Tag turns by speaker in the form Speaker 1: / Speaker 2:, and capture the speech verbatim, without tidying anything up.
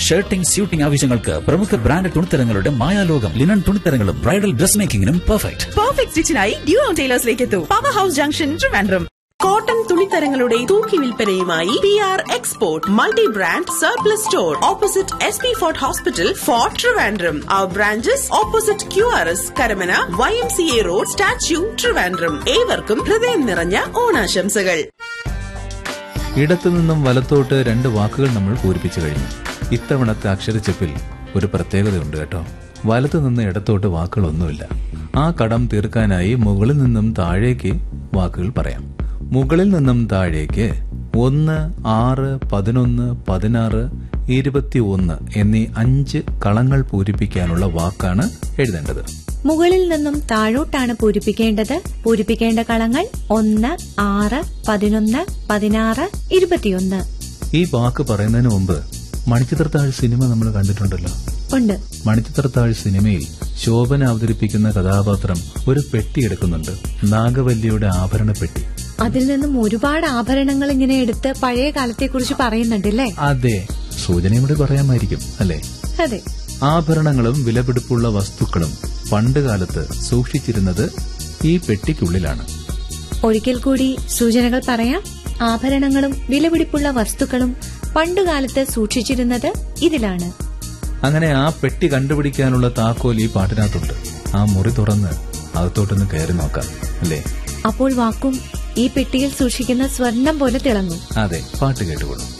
Speaker 1: Shirting suiting ആവശ്യങ്ങൾക്ക് പ്രമുഖ brand തുണിത്തരങ്ങളുടെ മായാലോകം. Linen തുണിത്തരങ്ങളും bridal dress മേക്കിംഗിനും perfect.
Speaker 2: Perfect സ്റ്റിച്ചിനായി ഡ്യൂറോൺ ടൈലേഴ്സിലേക്ക് എത്തൂ. Power house junction, Trivandrum. Cotton തുണിത്തരങ്ങളുടെ തൂക്കി വിൽപ്പനയുമായി P R export multi brand surplus store opposite S P fort hospital fort, Trivandrum. Our branches opposite Q R S Karamana, Y M C A road, statue, Trivandrum. ഏവർക്കും ഹൃദയം നിറഞ്ഞ ഓണാശംസകൾ.
Speaker 3: ഇടത്തുനിന്നും വലത്തോട്ട് രണ്ട് വാക്കുകൾ നമ്മൾ പൂരിപ്പിച്ചു കഴിഞ്ഞു. ഇത്തവണത്തെ അക്ഷരച്ചെപ്പിൽ ഒരു പ്രത്യേകതയുണ്ട് കേട്ടോ. വലത്തു നിന്ന് ഇടത്തോട്ട് വാക്കുകളൊന്നുമില്ല. ആ കടം തീർക്കാനായി മുകളിൽ നിന്നും താഴേക്ക് വാക്കുകൾ പറയാം. മുകളിൽ നിന്നും താഴേക്ക് ഒന്ന്, ആറ്, പതിനൊന്ന്, പതിനാറ്, ഇരുപത്തി ഒന്ന് എന്നീ അഞ്ച് കളങ്ങൾ പൂരിപ്പിക്കാനുള്ള വാക്കാണ് എഴുതേണ്ടത്.
Speaker 4: മുകളിൽ നിന്നും താഴോട്ടാണ് പൂരിപ്പിക്കേണ്ടത്. പൂരിപ്പിക്കേണ്ട കളങ്ങൾ ഒന്ന്, ആറ്, പതിനൊന്ന്, പതിനാറ്, ഇരുപത്തിയൊന്ന്.
Speaker 3: ഈ വാക്ക് പറയുന്നതിന് മുമ്പ് മണിച്ചിത്രത്താഴ് സിനിമ നമ്മൾ കണ്ടിട്ടുണ്ടല്ലോ.
Speaker 4: ഉണ്ട്.
Speaker 3: മണിച്ചിത്രത്താഴ് സിനിമയിൽ ശോഭന അവതരിപ്പിക്കുന്ന കഥാപാത്രം ഒരു പെട്ടി എടുക്കുന്നുണ്ട്, നാഗവല്ലിയുടെ ആഭരണ പെട്ടി.
Speaker 4: അതിൽ നിന്നും ഒരുപാട് ആഭരണങ്ങൾ ഇങ്ങനെ എടുത്ത് പഴയ കാലത്തെ കുറിച്ച് പറയുന്നുണ്ടല്ലേ?
Speaker 3: അതെ, സൂചനയും കൂടി പറയാമായിരിക്കും അല്ലേ?
Speaker 4: അതെ.
Speaker 3: ആഭരണങ്ങളും വിലപിടിപ്പുള്ള വസ്തുക്കളും പണ്ടുകാലത്ത് സൂക്ഷിച്ചിരുന്നത് ഈ പെട്ടിക്കുള്ളിലാണ്.
Speaker 4: ഒരിക്കൽ കൂടി സൂചനകൾ പറയാം. ആഭരണങ്ങളും വിലപിടിപ്പുള്ള വസ്തുക്കളും പണ്ടുകാലത്ത് സൂക്ഷിച്ചിരുന്നത് ഇതിലാണ്.
Speaker 3: അങ്ങനെ ആ പെട്ടി കണ്ടുപിടിക്കാനുള്ള താക്കോൽ ഈ പാട്ടിനകത്തുണ്ട്. ആ മുറി തുറന്ന് അകത്തോട്ടൊന്ന് കയറി നോക്കാം അല്ലേ?
Speaker 4: അപ്പോൾ വാക്കും ഈ പെട്ടിയിൽ സൂക്ഷിക്കുന്ന സ്വർണം പോലെ തിളങ്ങും.
Speaker 3: അതെ, പാട്ട് കേട്ടുകൊള്ളു.